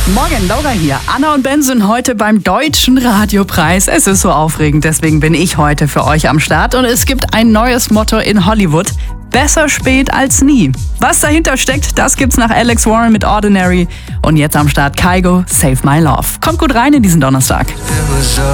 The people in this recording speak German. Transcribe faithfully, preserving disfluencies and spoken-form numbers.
Morgen, Laura hier. Anna und Ben sind heute beim Deutschen Radiopreis. Es ist so aufregend, deswegen bin ich heute für euch am Start. Und es gibt ein neues Motto in Hollywood. Besser spät als nie. Was dahinter steckt, das gibt's nach Alex Warren mit Ordinary. Und jetzt am Start Kygo, Save My Love. Kommt gut rein in diesen Donnerstag.